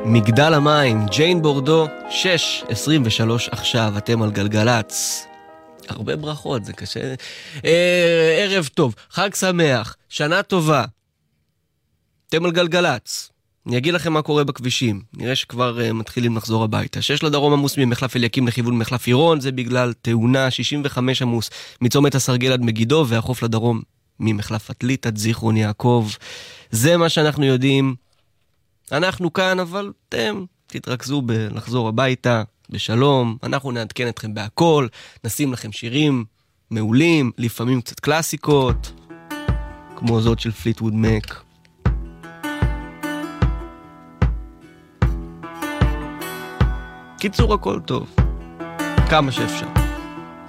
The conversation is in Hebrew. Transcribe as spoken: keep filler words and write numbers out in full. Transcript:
מגדל המים, ג'יין בורדו, שש עשרים ושלוש עכשיו, אתם על גלגלץ. הרבה ברכות, זה קשה. אה, ערב טוב, חג שמח, שנה טובה. אתם על גלגלץ. אני אגיד לכם מה קורה בכבישים. נראה שכבר uh, מתחילים לחזור הביתה. שש לדרום עמוס ממחלף אליקים לכיוון מחלף עירון, זה בגלל תאונה. שישים וחמש עמוס מצומת הסרגל עד מגידו, והחוף לדרום ממחלף עתלית עד זיכרון יעקב. זה מה שאנחנו יודעים. אנחנו כאן, אבל אתם תתרכזו בלחזור הביתה בשלום. אנחנו נעדכן אתכם בהכל, נשים לכם שירים מעולים, לפעמים קצת קלאסיקות, כמו זאת של פליטווד מק. קיצור, הכל טוב. כמה שאפשר.